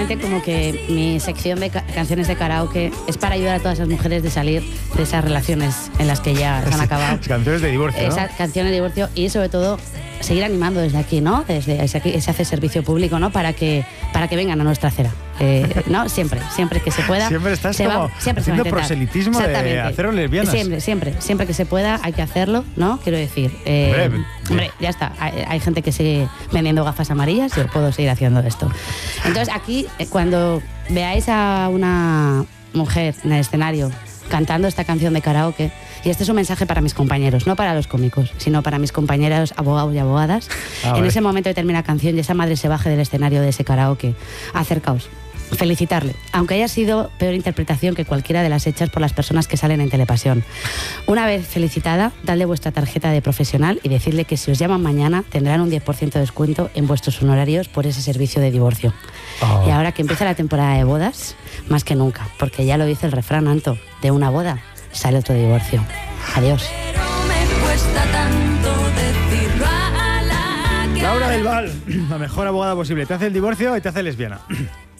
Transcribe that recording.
básicamente como que mi sección de canciones de karaoke es para ayudar a todas esas mujeres de salir de esas relaciones en las que ya se han acabado. Canciones de divorcio, ¿no? Esas canciones de divorcio y sobre todo seguir animando desde aquí, ¿no? Desde aquí se hace servicio público, ¿no? Para que vengan a nuestra acera. ¿No? Siempre que se pueda. Siempre estás como haciendo proselitismo de haceros lesbianas. Siempre que se pueda hay que hacerlo, ¿no? Quiero decir, hombre, ya está. Hay gente que sigue vendiendo gafas amarillas, yo puedo seguir haciendo esto. Entonces aquí, cuando veáis a una mujer en el escenario cantando esta canción de karaoke, y este es un mensaje para mis compañeros, no para los cómicos, sino para mis compañeros abogados y abogadas. En ese momento que termina la canción y esa madre se baje del escenario de ese karaoke, acercaos, felicitarle, aunque haya sido peor interpretación que cualquiera de las hechas por las personas que salen en Telepasión. Una vez felicitada, dadle vuestra tarjeta de profesional y decirle que si os llaman mañana tendrán un 10% de descuento en vuestros honorarios por ese servicio de divorcio. Y ahora que empieza la temporada de bodas, más que nunca, porque ya lo dice el refrán, Anto, de una boda sale otro divorcio. Adiós. Laura del Val, la mejor abogada posible. Te hace el divorcio y te hace lesbiana.